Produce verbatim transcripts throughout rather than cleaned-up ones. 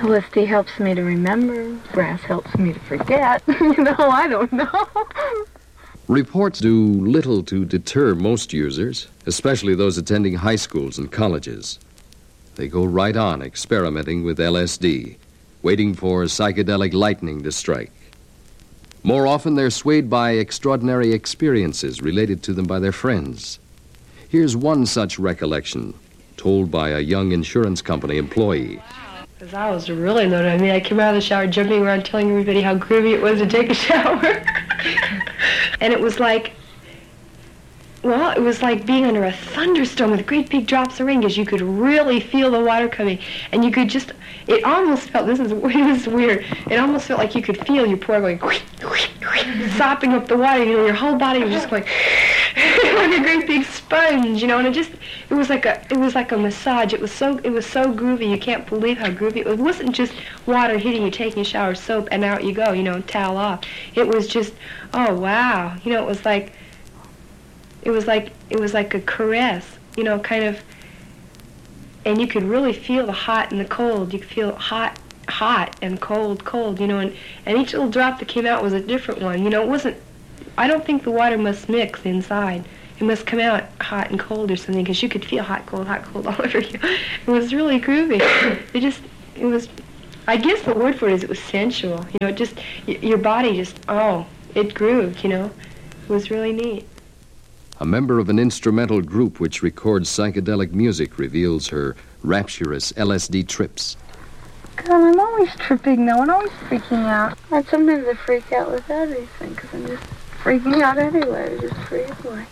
L S D helps me to remember. Grass helps me to forget. You know, I don't know. Reports do little to deter most users, especially those attending high schools and colleges. They go right on experimenting with L S D, waiting for psychedelic lightning to strike. More often, they're swayed by extraordinary experiences related to them by their friends. Here's one such recollection, told by a young insurance company employee. Because I was really loaded. I mean, I came out of the shower jumping around telling everybody how groovy it was to take a shower. And it was like, well, it was like being under a thunderstorm with great big drops of rain, because you could really feel the water coming. And you could just, it almost felt, this is, it was weird, it almost felt like you could feel your pore going, sopping up the water, you know, your whole body was just going, like a great big sponge, you know, and it just, it was like a, it was like a massage. It was so, it was so groovy. You can't believe how groovy it was. It wasn't just water hitting you, taking a shower, soap, and out you go, you know, towel off. It was just, oh wow, you know, it was like, it was like, it was like a caress, you know, kind of, and you could really feel the hot and the cold. You could feel hot, hot, and cold, cold, you know, and, and each little drop that came out was a different one, you know. It wasn't, I don't think the water must mix inside. It must come out hot and cold or something, because you could feel hot, cold, hot, cold all over you. It was really groovy. It just, it was, I guess the word for it is it was sensual. You know, it just, y- your body just, oh, it grooved, you know. It was really neat. A member of an instrumental group which records psychedelic music reveals her rapturous L S D trips. God, I'm always tripping, though, and always freaking out. And sometimes I freak out with everything, because I'm just freaking out anyway. I just freak away.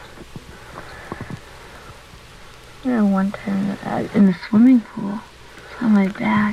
You know, one time I, in the swimming pool, on my back,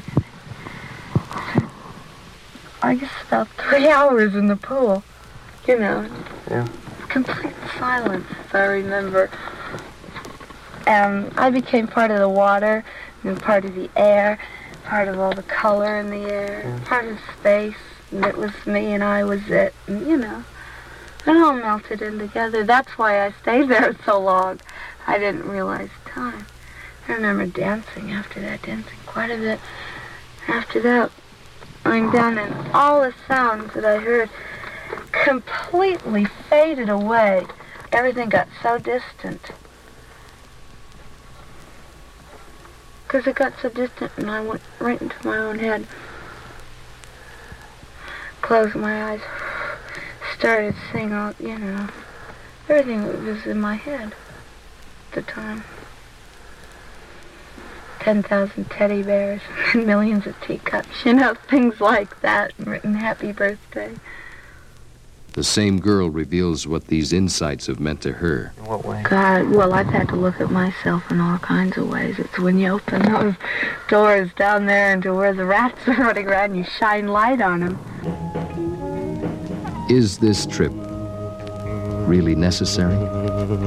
I just spent three hours in the pool, you know. Yeah. Complete silence, if I remember. And I became part of the water, and part of the air, part of all the color in the air, yeah. Part of space, and it was me and I was it, and you know, it all melted in together. That's why I stayed there so long. I didn't realize time. I remember dancing after that, dancing quite a bit. After that, lying down, and all the sounds that I heard completely faded away. Everything got so distant. Because it got so distant, and I went right into my own head. Closed my eyes, started singing all, you know, everything was in my head at the time. ten thousand teddy bears and millions of teacups, you know, things like that, written happy birthday. The same girl reveals what these insights have meant to her. In what way? God, well, I've had to look at myself in all kinds of ways. It's when you open those doors down there into where the rats are running around, you shine light on them. Is this trip really necessary?